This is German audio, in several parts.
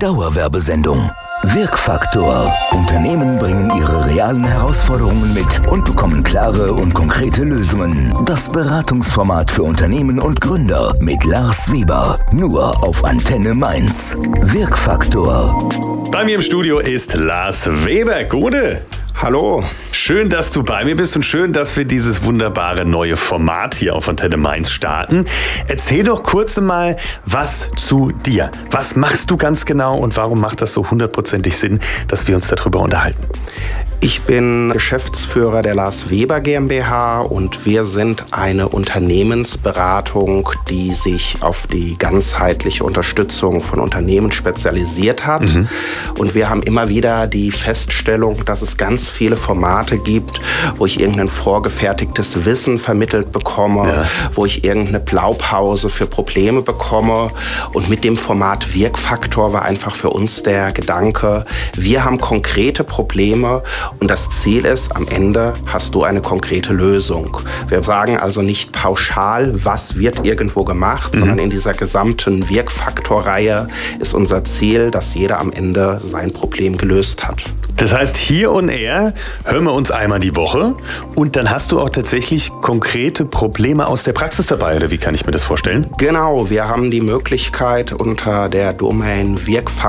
Dauerwerbesendung. Wirkfaktor. Unternehmen bringen ihre realen Herausforderungen mit und bekommen klare und konkrete Lösungen. Das Beratungsformat für Unternehmen und Gründer mit Lars Weber. Nur auf Antenne Mainz. Wirkfaktor. Bei mir im Studio ist Lars Weber. Gute. Hallo. Schön, dass du bei mir bist und schön, dass wir dieses wunderbare neue Format hier auf Antenne Mainz starten. Erzähl doch kurz mal was zu dir. Was machst du ganz genau und warum macht das so hundertprozentig Sinn, dass wir uns darüber unterhalten? Ich bin Geschäftsführer der Lars Weber GmbH und wir sind eine Unternehmensberatung, die sich auf die ganzheitliche Unterstützung von Unternehmen spezialisiert hat. Und wir haben immer wieder die Feststellung, dass es ganz viele Formate gibt, wo ich irgendein vorgefertigtes Wissen vermittelt bekomme, wo ich irgendeine Blaupause für Probleme bekomme. Und mit dem Format Wirkfaktor war einfach für uns der Gedanke, wir haben konkrete Probleme. Und das Ziel ist, am Ende hast du eine konkrete Lösung. Wir sagen also nicht pauschal, was wird irgendwo gemacht, sondern in dieser gesamten Wirkfaktorreihe ist unser Ziel, dass jeder am Ende sein Problem gelöst hat. Das heißt, hier on air hören wir uns einmal die Woche und dann hast du auch tatsächlich konkrete Probleme aus der Praxis dabei, oder wie kann ich mir das vorstellen? Genau, wir haben die Möglichkeit unter der Domain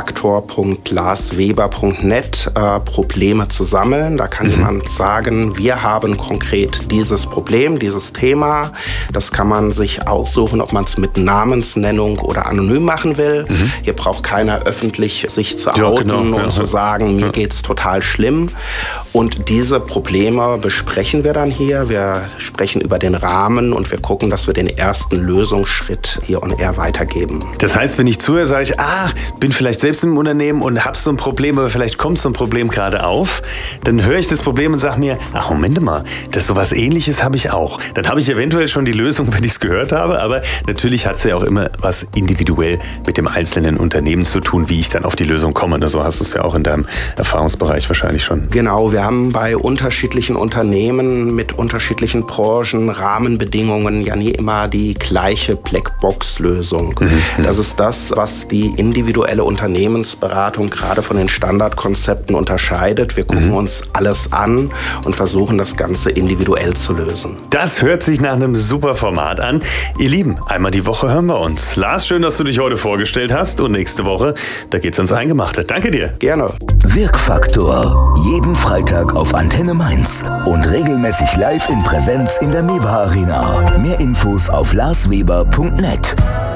wirkfaktor.larsweber.net Probleme zu sammeln. Da kann jemand sagen, wir haben konkret dieses Problem, dieses Thema. Das kann man sich aussuchen, ob man es mit Namensnennung oder anonym machen will. Hier braucht keiner öffentlich sich zu outen und zu sagen, mir geht's total schlimm. Und diese Probleme besprechen wir dann hier. Wir sprechen über den Rahmen und wir gucken, dass wir den ersten Lösungsschritt hier on air weitergeben. Das heißt, wenn ich zuhöre, sage ich, bin vielleicht selbst im Unternehmen und habe so ein Problem, aber vielleicht kommt so ein Problem gerade auf, dann höre ich das Problem und sage mir, Moment mal, das sowas Ähnliches habe ich auch. Dann habe ich eventuell schon die Lösung, wenn ich es gehört habe, aber natürlich hat es ja auch immer was individuell mit dem einzelnen Unternehmen zu tun, wie ich dann auf die Lösung komme. Und so hast du es ja auch in deinem Erfahrungsbereich wahrscheinlich schon. Genau, wir haben bei unterschiedlichen Unternehmen mit unterschiedlichen Branchen, Rahmenbedingungen ja nie immer die gleiche Blackbox-Lösung. Das ist das, was die individuelle Unternehmensberatung gerade von den Standardkonzepten unterscheidet. Wir gucken uns alles an und versuchen, das Ganze individuell zu lösen. Das hört sich nach einem super Format an. Ihr Lieben, einmal die Woche hören wir uns. Lars, schön, dass du dich heute vorgestellt hast und nächste Woche, da geht's ans Eingemachte. Danke dir. Gerne. Wirkfaktor. Jeden Freitag auf Antenne Mainz und regelmäßig live in Präsenz in der Mewa Arena. Mehr Infos auf larsweber.net.